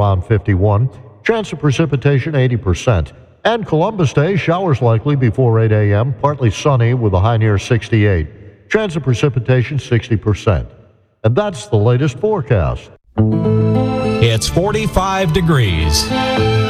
around 51. Chance of precipitation 80%. And Columbus Day, showers likely before 8 a.m., partly sunny with a high near 68. Chance of precipitation 60%. And that's the latest forecast. It's 45 degrees.